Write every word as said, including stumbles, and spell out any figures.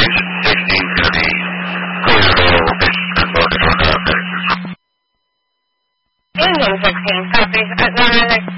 Station sixteen is going to be clear to all locations and focus on uh, Texas. Union sixteen, copy. Uh, no, no, no.